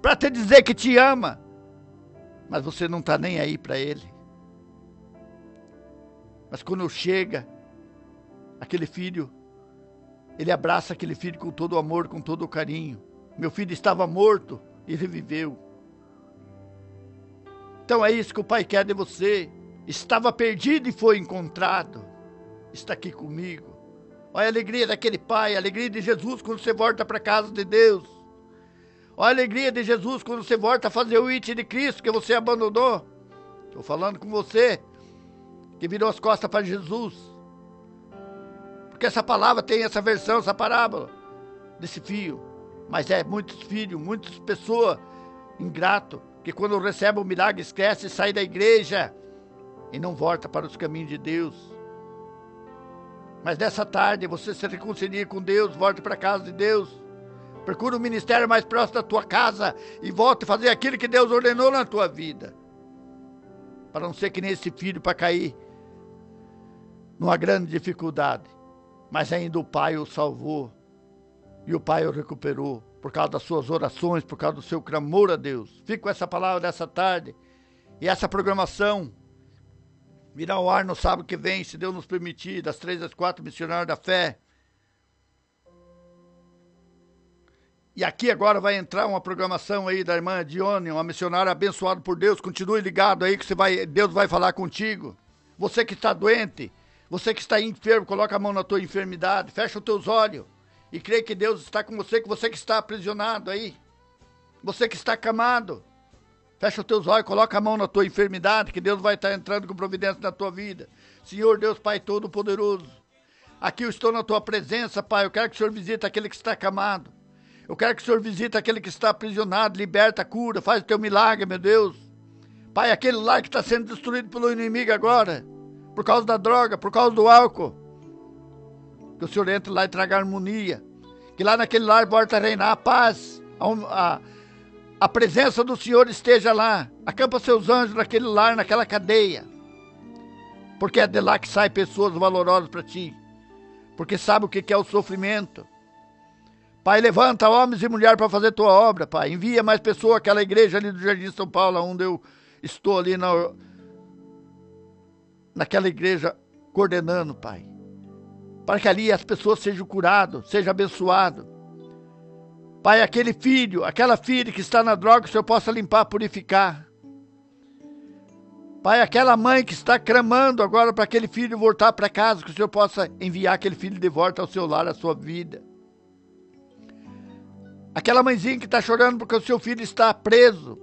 para te dizer que te ama, mas você não está nem aí para ele. Mas quando chega aquele filho, ele abraça aquele filho com todo o amor, com todo o carinho. Meu filho estava morto e reviveu. Então é isso que o Pai quer de você. Estava perdido e foi encontrado. Está aqui comigo. Olha a alegria daquele pai, a alegria de Jesus quando você volta para a casa de Deus. Olha a alegria de Jesus quando você volta a fazer o IT de Cristo que você abandonou. Estou falando com você que virou as costas para Jesus. Porque essa palavra tem essa versão, essa parábola desse filho. Mas é muitos filhos, muitas pessoas ingrato, que quando recebe o milagre esquece, sai da igreja e não volta para os caminhos de Deus. Mas nessa tarde você se reconcilia com Deus, volte para a casa de Deus. Procura o ministério mais próximo da tua casa e volte a fazer aquilo que Deus ordenou na tua vida. Para não ser que nem esse filho para cair numa grande dificuldade. Mas ainda o Pai o salvou e o Pai o recuperou por causa das suas orações, por causa do seu clamor a Deus. Fique com essa palavra dessa tarde e essa programação virá ao ar no sábado que vem, se Deus nos permitir, das 3 às 4, Missionário da Fé. E aqui agora vai entrar uma programação aí da irmã Dione, uma missionária abençoada por Deus. Continue ligado aí que Deus vai falar contigo. Você que está doente, você que está enfermo, coloca a mão na tua enfermidade, fecha os teus olhos e crê que Deus está com você, que você que está aprisionado aí, você que está acamado, fecha os teus olhos, coloca a mão na tua enfermidade, que Deus vai estar entrando com providência na tua vida. Senhor Deus Pai Todo-Poderoso, aqui eu estou na tua presença, Pai, eu quero que o Senhor visite aquele que está acamado, eu quero que o Senhor visite aquele que está aprisionado, liberta, cura, faz o teu milagre, meu Deus. Pai, aquele lar que está sendo destruído pelo inimigo agora, por causa da droga, por causa do álcool, que o Senhor entre lá e traga harmonia, que lá naquele lar volta a reinar a paz, a presença do Senhor esteja lá, acampa seus anjos naquele lar, naquela cadeia, porque é de lá que saem pessoas valorosas para ti, porque sabe o que é o sofrimento. Pai, levanta homens e mulheres para fazer tua obra, Pai, envia mais pessoas àquela igreja ali do Jardim São Paulo, onde eu estou ali naquela igreja coordenando, Pai, para que ali as pessoas sejam curadas, sejam abençoadas. Pai, aquele filho, aquela filha que está na droga, que o Senhor possa limpar, purificar. Pai, aquela mãe que está clamando agora para aquele filho voltar para casa, que o Senhor possa enviar aquele filho de volta ao seu lar, à sua vida. Aquela mãezinha que está chorando porque o seu filho está preso,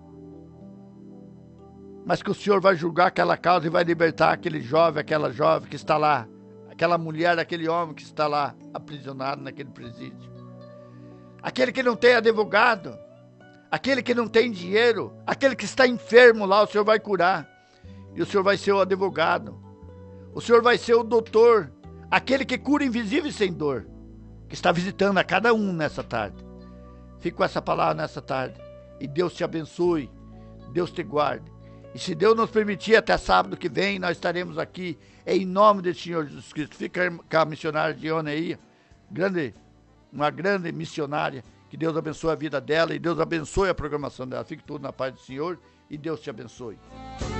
mas que o Senhor vai julgar aquela causa e vai libertar aquele jovem, aquela jovem que está lá, aquela mulher, aquele homem que está lá, aprisionado naquele presídio. Aquele que não tem advogado, aquele que não tem dinheiro, aquele que está enfermo lá, o Senhor vai curar. E o Senhor vai ser o advogado. O Senhor vai ser o doutor, aquele que cura invisível e sem dor, que está visitando a cada um nessa tarde. Fique com essa palavra nessa tarde. E Deus te abençoe, Deus te guarde. E se Deus nos permitir, até sábado que vem, nós estaremos aqui em nome do Senhor Jesus Cristo. Fica com a missionária Dione aí, uma grande missionária. Que Deus abençoe a vida dela e Deus abençoe a programação dela. Fique tudo na paz do Senhor e Deus te abençoe.